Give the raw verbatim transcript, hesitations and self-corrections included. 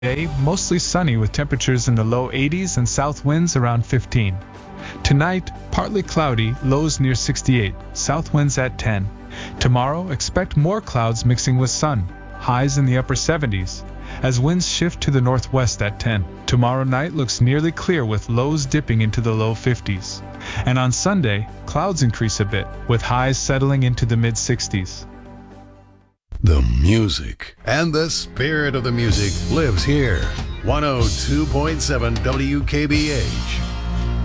Today, mostly sunny with temperatures in the low eighties and south winds around fifteen. Tonight, partly cloudy, lows near sixty-eight, south winds at ten. Tomorrow, expect more clouds mixing with sun, highs in the upper seventies, as winds shift to the northwest at ten. Tomorrow night looks nearly clear with lows dipping into the low fifties. And on Sunday, clouds increase a bit, with highs settling into the mid sixties. The music and the spirit of the music lives here. one oh two point seven W K B H.